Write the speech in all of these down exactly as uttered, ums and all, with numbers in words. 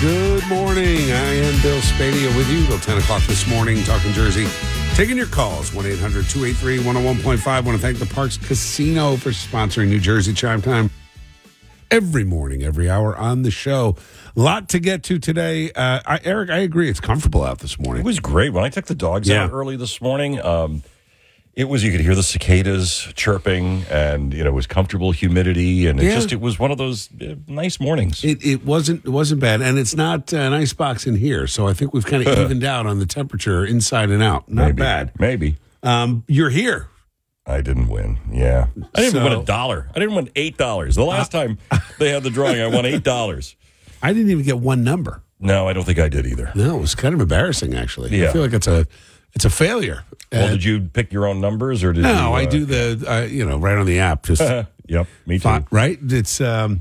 Good morning. I am Bill Spadia with you till ten o'clock this morning, talking Jersey. Taking your calls, one eight hundred two eight three one oh one point five. I want to thank the Parks Casino for sponsoring New Jersey Chime Time every morning, every hour on the show. A lot to get to today. Uh, I, Eric, I agree. It's comfortable out this morning. It was great. When I took the dogs Yeah. out early this morning, um, it was, you could hear the cicadas chirping, and, you know, it was comfortable humidity, and it Yeah. just, it was one of those uh, nice mornings. It, it wasn't it wasn't bad, and it's not an icebox in here, so I think we've kind of evened out on the temperature inside and out. Not Maybe. bad. Maybe. Um, you're here. I didn't win. Yeah. I didn't even So- win a dollar. I didn't win eight dollars. The last time they had the drawing, I won eight dollars. I didn't even get one number. No, I don't think I did either. No, it was kind of embarrassing, actually. Yeah. I feel like it's a it's a failure. Well, Uh, did you pick your own numbers, or did you? no, I uh, do the uh, you know right on the app. Just Yep, me too. fine, right? It's um,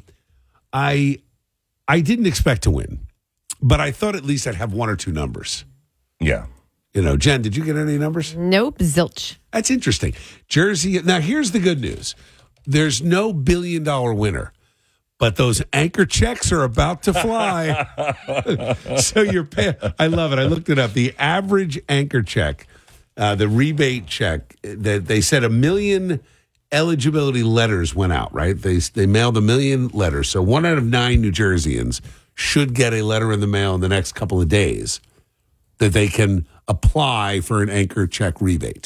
I I didn't expect to win, but I thought at least I'd have one or two numbers. Yeah. You know, Jen, did you get any numbers? Nope, zilch. That's interesting. Jersey. Now, here's the good news: there's no billion dollar winner, but those anchor checks are about to fly. So you're paying. I love it. I looked it up. The average anchor check, uh, the rebate check, that they said a million eligibility letters went out. Right? They they mailed a million letters. So one out of nine New Jerseyans should get a letter in the mail in the next couple of days that they can apply for an anchor check rebate.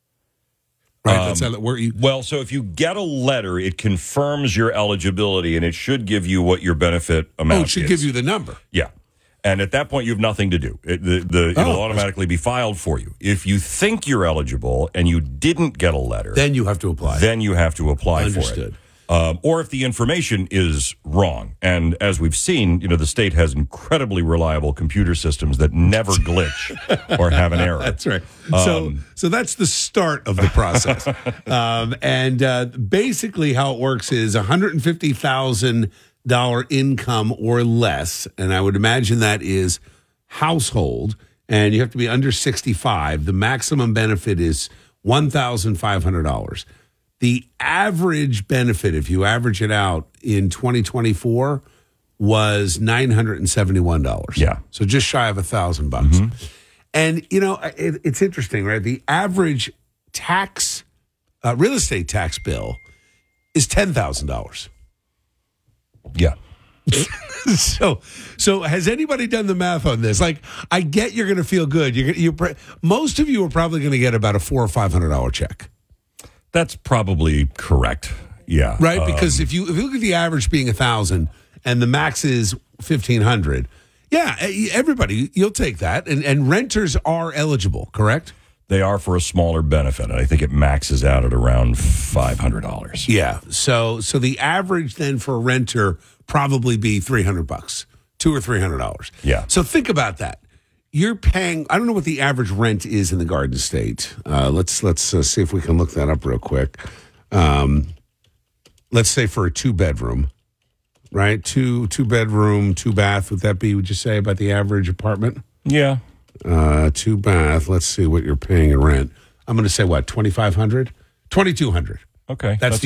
Right? Um, That's how that works. You, Well, so if you get a letter, it confirms your eligibility, and it should give you what your benefit amount oh, it should is. give you the number. Yeah. And at that point, you have nothing to do. It, the, the, it'll Oh. automatically be filed for you. If you think you're eligible and you didn't get a letter, Then you have to apply. then you have to apply Understood. for it. Um, or if the information is wrong. And as we've seen, you know, the state has incredibly reliable computer systems that never glitch or have an error. That's right. so, Um, so that's the start of the process. um, and uh, basically, how it works is one hundred fifty thousand dollars income or less, and I would imagine that is household, and you have to be under sixty-five. The maximum benefit is one thousand five hundred dollars. The average benefit, if you average it out in twenty twenty-four, was nine hundred seventy-one dollars. Yeah. So just shy of a thousand bucks. And, you know, it, it's interesting, right? The average tax, uh, real estate tax bill is ten thousand dollars. Yeah. So, so has anybody done the math on this? Like, I get you're going to feel good. You're, you most of you are probably going to get about a four or five hundred dollar check. That's probably correct. Yeah. Right, Um, because if you if you look at the average being a thousand and the max is fifteen hundred, yeah, everybody you'll take that, and and renters are eligible, correct? they are for a smaller benefit. And I think it maxes out at around five hundred dollars. Yeah, so so the average then for a renter probably be three hundred bucks, two or three hundred dollars. Yeah. So think about that. You're paying. I don't know what the average rent is in the Garden State. Uh, let's let's uh, see if we can look that up real quick. Um, let's say for a two bedroom, right? Two two bedroom, two bath. Would that be? Would you say about the average apartment? Yeah. Uh, two bath. Let's see what you're paying in rent. I'm going to say what twenty five hundred, twenty two hundred. Okay. That's